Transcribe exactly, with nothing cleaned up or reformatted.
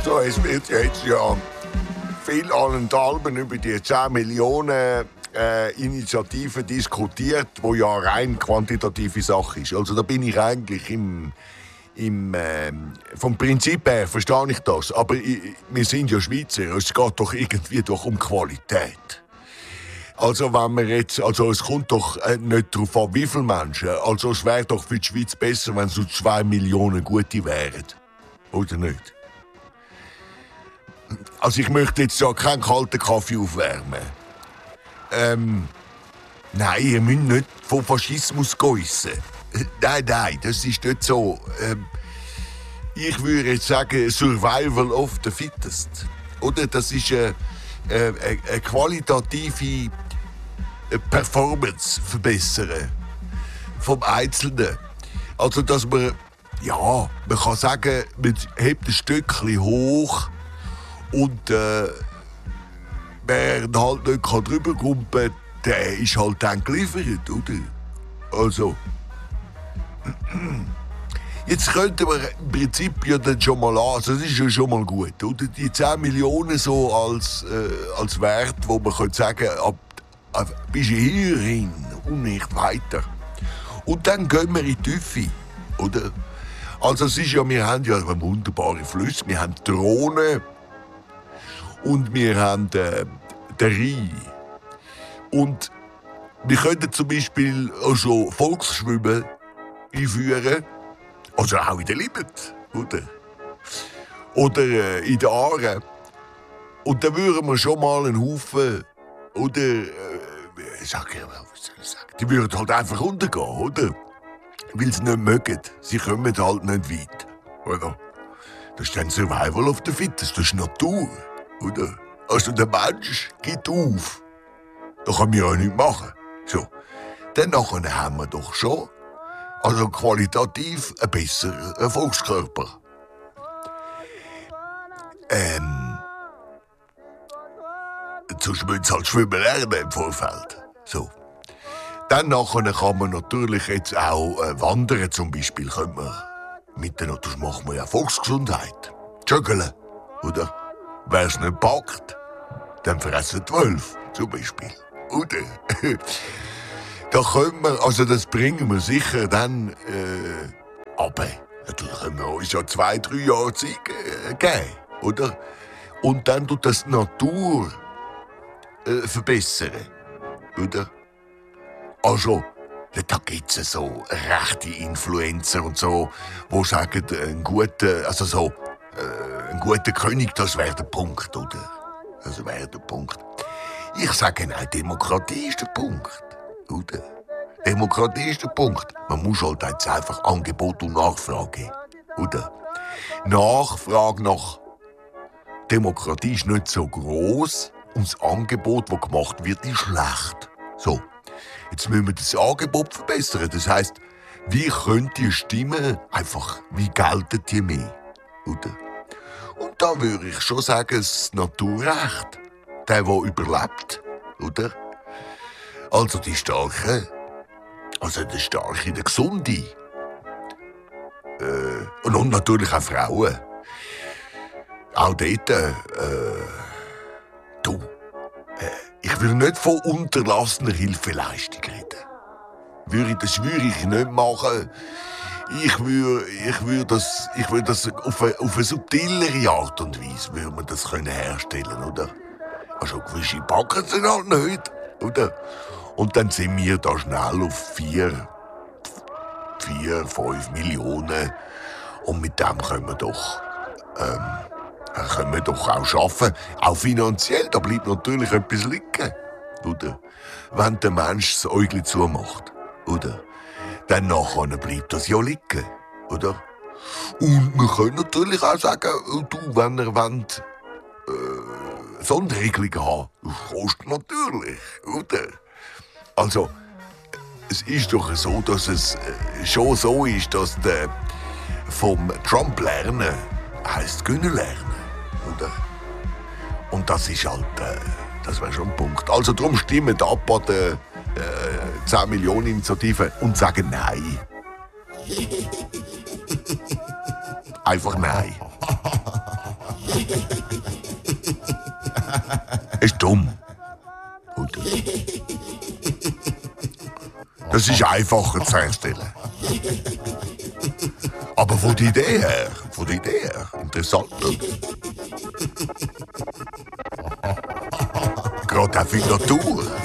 Also es wird jetzt ja viel allenthalben über die zehn Millionen äh, Initiative diskutiert, wo ja eine rein quantitative Sache ist. Also da bin ich eigentlich im, im äh, vom Prinzip her verstehe ich das. Aber ich, wir sind ja Schweizer, es geht doch irgendwie doch um Qualität. Also wenn wir jetzt, also es kommt doch äh, nicht darauf an, wie viele Menschen. Also es wäre doch für die Schweiz besser, wenn so zwei Millionen gute wären. Oder nicht? Also ich möchte jetzt ja keinen kalten Kaffee aufwärmen. Ähm, nein, ihr müsst nicht von Faschismus geissen. Nein, nein, das ist nicht so. Ähm, ich würde jetzt sagen, Survival of the Fittest. Oder das ist eine, eine, eine qualitative Performance verbessern vom Einzelnen. Also, dass man, ja, man kann sagen, man hebt ein Stückchen hoch und äh, wer halt nicht drüber kommt, der ist halt dann geliefert, oder? Also, jetzt könnten wir im Prinzip ja dann schon mal an, also das ist ja schon mal gut, oder? Die zehn Millionen so als, äh, als Wert, wo man könnte sagen, ab, ab bis hierhin und nicht weiter. Und dann gehen wir in die Tiefe, oder? Also es ist ja, wir haben ja wunderbare Flüsse, wir haben die Rhone und wir haben äh, den Rhein. Und wir könnten zum Beispiel auch schon Volksschwimmen einführen, also auch in der Limit, oder? Oder äh, in der Aare. Und dann würden wir schon mal einen Haufen, oder, äh, sag ich mal, was soll ich sagen, die würden halt einfach untergehen, oder? Weil sie nicht mögen. Sie kommen halt nicht weit, oder? Das ist dann Survival of the Fittest, das ist Natur, oder? Also der Mensch gibt auf. Das kann man ja nicht machen. So. Dann nachher haben wir doch schon, also qualitativ, einen besseren Erfolgskörper. Ähm. Sonst müssen sie halt schwimmen lernen im Vorfeld. So. Dann nachher kann man natürlich jetzt auch äh, wandern, zum Beispiel. Können wir mit der, das machen wir ja Volksgesundheit. Joggeln, oder? Wer es nicht packt, dann fressen zwölf, zum Beispiel. Oder? Da können wir, also das bringen wir sicher dann äh, runter. Natürlich können wir uns ja zwei, drei Jahre Zeit äh, geben, oder? Und dann tut das die Natur äh, verbessern, oder? Also, da gibt es so rechte Influencer und so, die sagen, ein guter, also so, äh, ein guter König, das wäre der Punkt, oder? Das wäre der Punkt. Ich sage, nein, Demokratie ist der Punkt, oder? Demokratie ist der Punkt. Man muss halt jetzt einfach Angebot und Nachfrage, oder? Nachfrage nach Demokratie ist nicht so gross und das Angebot, das gemacht wird, ist schlecht. So. Jetzt müssen wir das Angebot verbessern. Das heisst, wie können die Stimmen einfach, wie gelten die mehr? Oder? Und da würde ich schon sagen, das Naturrecht, der, der überlebt, oder? Also die Starken, also der Starke, der Gesunde. Äh, und natürlich auch Frauen. Auch dort, äh, du. Ich will nicht von unterlassener Hilfeleistung reden. Würde, das würde ich nicht machen. Ich würde, ich würde das, ich würde das auf eine, auf eine subtilere Art und Weise würde man das können herstellen, oder? Also gewisse packen sie halt nicht, oder? Und dann sind wir da schnell auf vier, vier, fünf Millionen und mit dem können wir doch, ähm, können wir doch auch arbeiten, auch finanziell, da bleibt natürlich etwas liegen, oder? Wenn der Mensch das Äuglein zumacht, oder? Dann nachher bleibt das ja liegen, oder? Und wir können natürlich auch sagen, du, wenn ihr wollt, äh, Sonderregelungen haben, das kostet natürlich, oder? Also, es ist doch so, dass es äh, schon so ist, dass der vom Trump lernen heisst Gönnen lernen. Oder? Und das ist halt, äh, das wäre schon ein Punkt. Also darum stimmen ab an der äh, zehn Millionen Initiative und sagen Nein. Einfach Nein. Ist dumm. Oder? Das ist einfacher zu herstellen. Aber von der Idee her, von der Idee her, interessant. Gerade auch in der Natur.